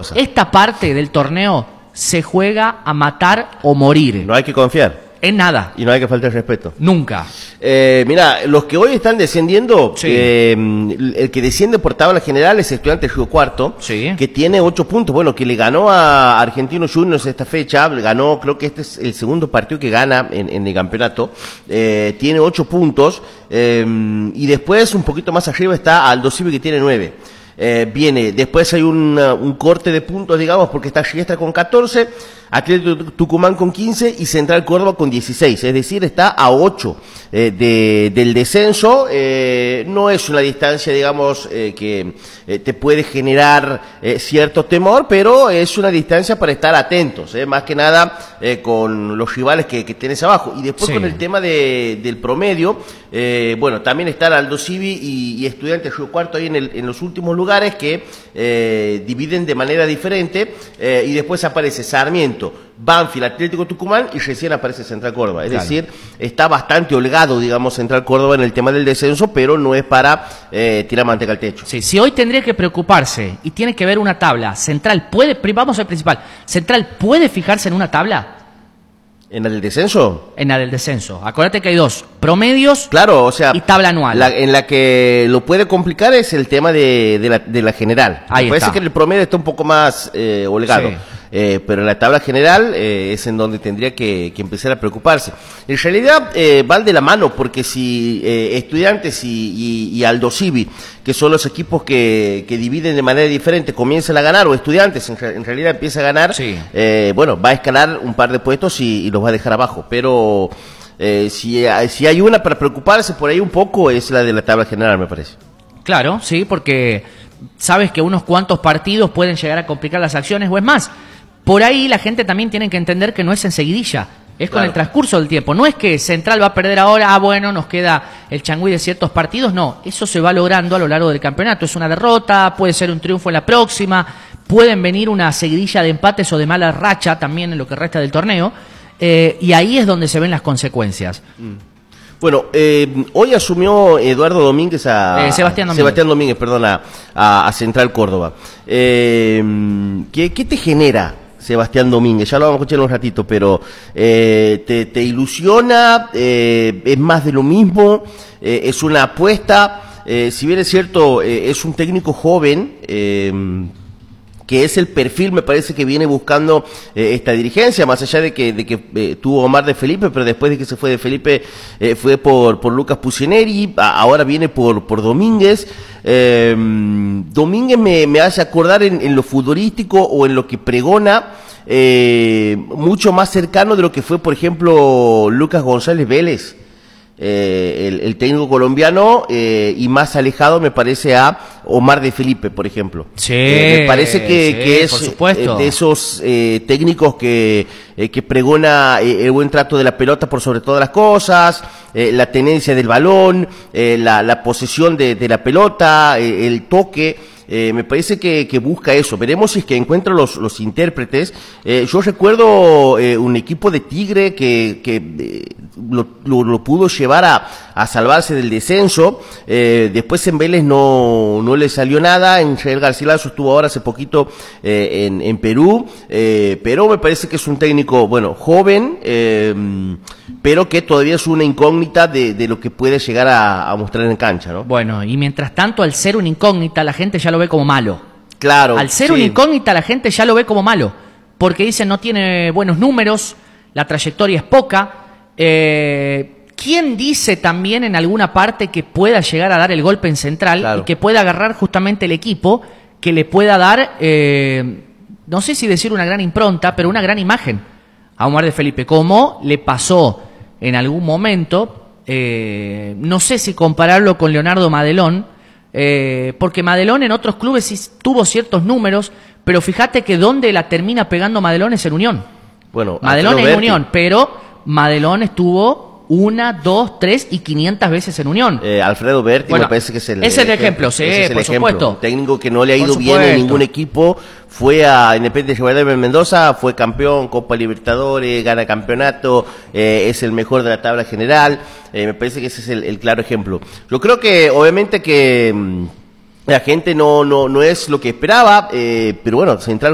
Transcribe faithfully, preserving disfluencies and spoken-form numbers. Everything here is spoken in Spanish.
fuerza. Esta parte del torneo se juega a matar o morir. No hay que confiar. En nada. Y no hay que faltar respeto. Nunca. Eh, mira, los que hoy están descendiendo, Sí. eh, el que desciende por tabla general es Estudiantes Río Cuarto, Sí. que tiene ocho puntos. Bueno, que le ganó a Argentinos Juniors esta fecha, ganó, creo que este es el segundo partido que gana en, en el campeonato. Eh, tiene ocho puntos, eh, y después un poquito más arriba está Aldo Civi, que tiene nueve. Eh, viene, después hay un, un corte de puntos, digamos, porque está Riestra con catorce, Atlético Tucumán con quince y Central Córdoba con dieciséis, es decir, está a ocho eh, de, del descenso. Eh, no es una distancia, digamos, eh, que eh, te puede generar eh, cierto temor, pero es una distancia para estar atentos, eh, más que nada eh, con los rivales que, que tienes abajo. Y después, sí, con el tema de, del promedio, eh, bueno, también está Aldo Civi y, y Estudiantes Río Cuarto ahí en, el, en los últimos lugares que eh, dividen de manera diferente, eh, y después aparece Sarmiento, Banfield, Atlético Tucumán y recién aparece Central Córdoba. Es claro. decir, está bastante holgado, digamos, Central Córdoba en el tema del descenso, pero no es para eh, tirar manteca al techo. Sí, si hoy tendría que preocuparse y tiene que ver una tabla, Central puede, vamos al principal, Central puede fijarse en una tabla. ¿En la del descenso? En la del descenso. Acuérdate que hay dos, promedios, claro, o sea, y tabla anual. La, en la que lo puede complicar es el tema de, de, la, de la general. Ahí Me parece está. que el promedio está un poco más eh, holgado. Sí. Eh, pero en la tabla general eh, es en donde tendría que, que empezar a preocuparse. En realidad eh, van de la mano, porque si eh, Estudiantes y, y, y Aldo Civi, que son los equipos que, que dividen de manera diferente, comienzan a ganar, o Estudiantes en, en realidad empieza a ganar, sí. eh, bueno, va a escalar un par de puestos y, y los va a dejar abajo. Pero eh, si, si hay una para preocuparse por ahí un poco, es la de la tabla general, me parece. Claro, sí, porque sabes que unos cuantos partidos pueden llegar a complicar las acciones, o es más, por ahí la gente también tiene que entender que no es enseguidilla, es con claro. el transcurso del tiempo. No es que Central va a perder ahora, ah, bueno, nos queda el changüí de ciertos partidos. No, eso se va logrando a lo largo del campeonato. Es una derrota, puede ser un triunfo en la próxima, pueden venir una seguidilla de empates o de mala racha también en lo que resta del torneo, eh, y ahí es donde se ven las consecuencias. Mm. Bueno, eh, hoy asumió Eduardo Domínguez a... Eh, Sebastián Domínguez. Sebastián Domínguez, perdón, a, a, a Central Córdoba. Eh, ¿qué, ¿Qué te genera Sebastián Domínguez? Ya lo vamos a escuchar en un ratito, pero eh, te, te ilusiona, eh, es más de lo mismo, eh, es una apuesta, eh, si bien es cierto, eh, es un técnico joven, eh, que es el perfil, me parece, que viene buscando eh, esta dirigencia, más allá de que, de que eh, tuvo Omar de Felipe, pero después de que se fue de Felipe, eh, fue por, por Lucas Pucineri, ahora viene por, por Domínguez. Eh, Domínguez me, me hace acordar en, en lo futbolístico o en lo que pregona, eh, mucho más cercano de lo que fue, por ejemplo, Lucas González Vélez. Eh, el, el técnico colombiano, eh, y más alejado me parece a Omar de Felipe, por ejemplo. Sí, eh, me parece que, sí, que es por supuesto. Eh, de esos eh, técnicos que, eh, que pregona eh, el buen trato de la pelota por sobre todas las cosas, eh, la tenencia del balón, eh, la, la posesión de, de la pelota, eh, el toque. Eh, me parece que, que busca eso. Veremos si es que encuentra los, los intérpretes. Eh, yo recuerdo eh, un equipo de Tigre que, que eh, lo, lo, lo pudo llevar a, a salvarse del descenso. Eh, después en Vélez no, no le salió nada. En Israel Garcilaso estuvo ahora hace poquito eh, en, en Perú. Eh, pero me parece que es un técnico, bueno, joven, eh, pero que todavía es una incógnita de, de lo que puede llegar a, a mostrar en cancha, ¿no? Bueno, y mientras tanto, al ser una incógnita, la gente ya lo ve como malo. Claro. Al ser sí. una incógnita, la gente ya lo ve como malo, porque dicen no tiene buenos números, la trayectoria es poca. Eh, ¿Quién dice también en alguna parte que pueda llegar a dar el golpe en Central, claro, y que pueda agarrar justamente el equipo que le pueda dar, eh, no sé si decir una gran impronta, pero una gran imagen a Omar de Felipe, como le pasó en algún momento, eh, no sé si compararlo con Leonardo Madelón, eh, porque Madelón en otros clubes sí tuvo ciertos números, pero fíjate que donde la termina pegando Madelón es en Unión. Bueno, Madelón es en Unión, pero Madelón estuvo una, dos, tres y quinientas veces en Unión. Eh, Alfredo Berti, bueno, me parece que es el, es el ejemplo, ejemplo sí, es el por ejemplo. supuesto. Un técnico que no le ha ido bien en ningún equipo, fue a Independiente de Mendoza, fue campeón, Copa Libertadores, gana campeonato, eh, es el mejor de la tabla general, eh, me parece que ese es el, el claro ejemplo. Yo creo que obviamente que mmm, la gente no, no, no es lo que esperaba, eh, pero bueno, Central